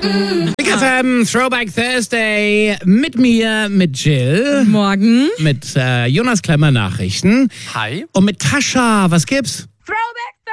Big FM, Throwback Thursday, mit mir, mit Jill. Morgen. Mit Jonas Klemmer Nachrichten. Hi. Und mit Tascha, was gibt's?